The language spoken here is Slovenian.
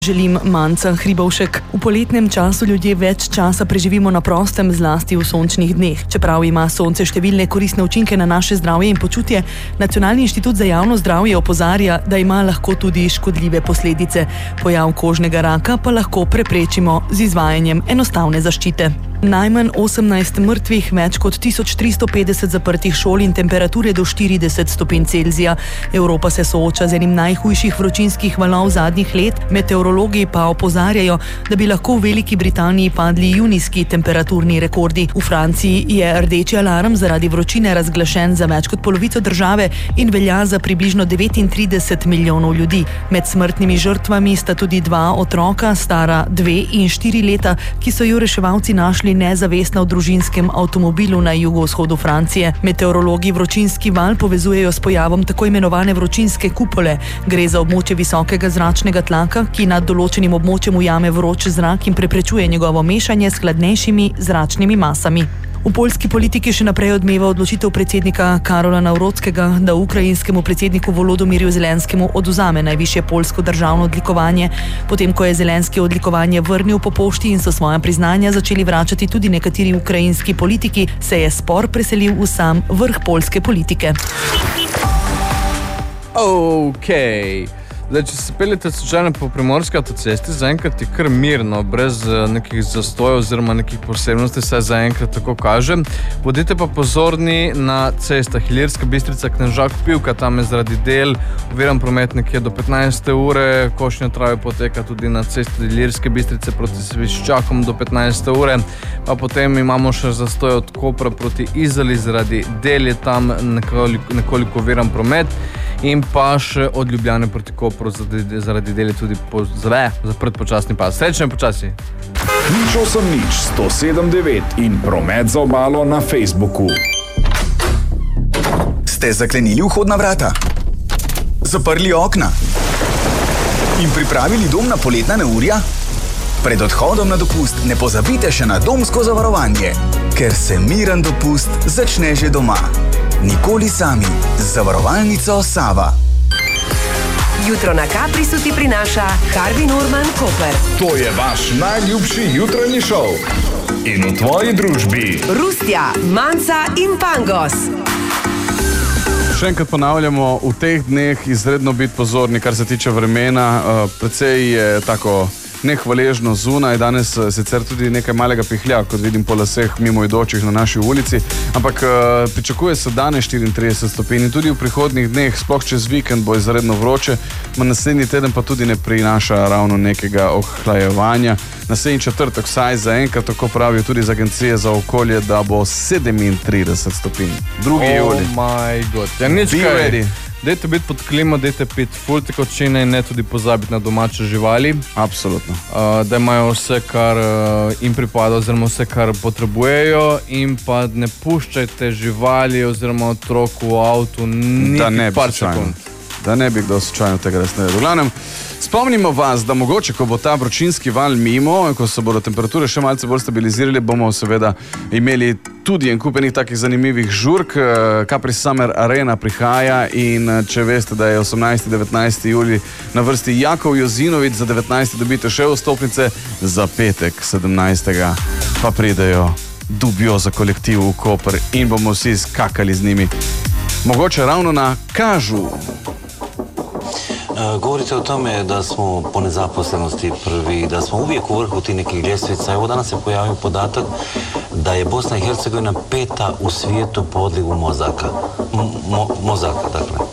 Želim Manca Hribovšek. V poletnem času ljudje več časa preživimo na prostem, zlasti v sončnih dneh. Čeprav ima sonce številne koristne učinke na naše zdravje in počutje, Nacionalni inštitut za javno zdravje opozarja, da ima lahko tudi škodljive posledice. Pojav kožnega raka pa lahko preprečimo z izvajanjem enostavne zaščite. Najmanj 18 mrtvih, več kot 1350 zaprtih šol in temperature do 40 stopinj Celzija. Evropa se sooča z enim najhujših vročinskih valov zadnjih let, meteorologi pa opozarjajo, da bi lahko v Veliki Britaniji padli junijski temperaturni rekordi. V Franciji je rdeči alarm zaradi vročine razglašen za več kot polovico države in velja za približno 39 milijonov ljudi. Med smrtnimi žrtvami sta tudi dva otroka, stara 2 in 4 leta, ki so ju reševalci našli nezavestna v družinskem avtomobilu na jugovzhodu Francije. Meteorologi vročinski val povezujejo s pojavom tako imenovane vročinske kupole. Gre za območje visokega zračnega tlaka, ki nad določenim območjem ujame vroč zrak in preprečuje njegovo mešanje s hladnejšimi zračnimi masami. V poljski politiki še naprej odmeva odločitev predsednika Karola Nawrockiega, da ukrajinskemu predsedniku Volodomirju Zelenskemu odvzame najvišje poljsko državno odlikovanje. Potem, ko je Zelenski odlikovanje vrnil po pošti in so svoja priznanja začeli vračati tudi nekateri ukrajinski politiki, se je spor preselil v sam vrh poljske politike. Zdaj, če se peljete slučajno po primorski avtocesti, zaenkrat je kar mirno, brez nekih zastojev oziroma nekih posebnosti, saj zaenkrat tako kaže. Bodite pa pozorni na cestah Ilirska Bistrica, Knežak, Pivka, tam je zaradi del oviran promet nekje do 15. ure, košnja trave poteka tudi na cesti Ilirske Bistrice proti Sviščakom do 15. ure, pa potem imamo še zastoj od Kopra proti Izoli, zaradi del je tam nekoliko oviran promet in pa še od Ljubljane proti Kopru zaradi del je tudi zaprt počasni pas. Srečno in počasi. Nič 107.9 in promet za obalo na Facebooku. Ste zaklenili vhodna vrata? Zaprli okna? In pripravili dom na poletna neurja? Pred odhodom na dopust ne pozabite še na domsko zavarovanje, ker se miren dopust začne že doma. Nikoli sami. Zavarovalnico Sava. Jutro na Kaprisu ti prinaša Harvey Norman Koper. To je vaš najljubši jutranji šov. In v tvoji družbi Rustja, Manca in Pangos. Še enkrat ponavljamo, v teh dneh izredno biti pozorni, kar se tiče vremena. Precej je tako nehvaležno zunaj, danes sicer tudi nekaj malega pihlja, kot vidim po laseh mimoidočih na naši ulici, ampak pričakuje se danes 34 stopinj in tudi v prihodnjih dneh, sploh čez vikend bo izredno vroče, naslednji teden pa tudi ne prinaša ravno nekega ohlajevanja. Naslednji četrtek vsaj zaenkrat, tako pravijo tudi z Agencije za okolje, da bo 37 stopinj. 2. julij. Oh my god. Ja, nič kaj. Dajte biti pod klimo, dajte piti ful tekočine in ne tudi pozabiti na domače živali. Absolutno. Da imajo vse, kar jim pripada oziroma vse, kar potrebujejo in pa ne puščajte živali oziroma otrok v avtu niti par sekund. Da ne bi kdo slučajno tega res naredil. V glavnem, spomnimo vas, da mogoče, ko bo ta vročinski val mimo, ko se bodo temperature še malce bolj stabilizirali, bomo seveda imeli tudi en kup enih takih zanimivih žurk. Capri Summer Arena prihaja in če veste, da je 18. 19. julij na vrsti Jakov Jozinović, za 19. dobite še vstopnice, za petek 17. pa pridejo Dubioza kolektiv v Koper in bomo vsi skakali z njimi. Mogoče ravno na Kažu. Govorite o tome da smo po nezaposlenosti prvi, da smo uvijek u vrhu tih nekih ljestvica. Evo danas se pojavio podatak da je Bosna i Hercegovina 5. u svijetu po odlivu mozaka. Dakle.